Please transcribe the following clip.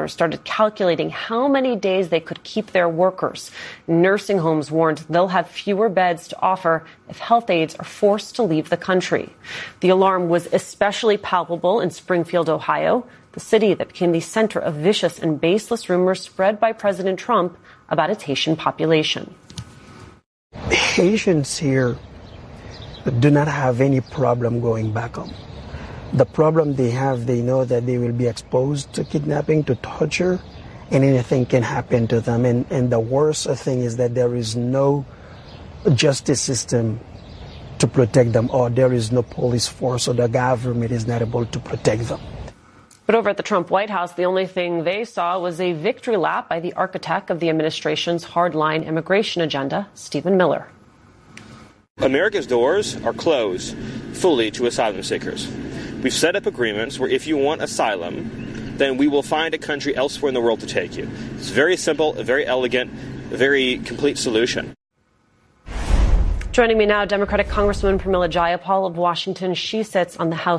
lawmakers started calculating how many days they could keep their workers. Nursing homes warned they'll have fewer beds to offer if health aides are forced to leave the country. The alarm was especially palpable in Springfield, Ohio, the city that became the center of vicious and baseless rumors spread by President Trump about its Haitian population. Haitians here do not have any problem going back home. The problem they have, they know that they will be exposed to kidnapping, to torture, and anything can happen to them. And the worst thing is that there is no justice system to protect them, or there is no police force, or the government is not able to protect them. But over at the Trump White House, the only thing they saw was a victory lap by the architect of the administration's hardline immigration agenda, Stephen Miller. America's doors are closed fully to asylum seekers. We've set up agreements where if you want asylum, then we will find a country elsewhere in the world to take you. It's very simple, a very elegant, a very complete solution. Joining me now, Democratic Congresswoman Pramila Jayapal of Washington. She sits on the House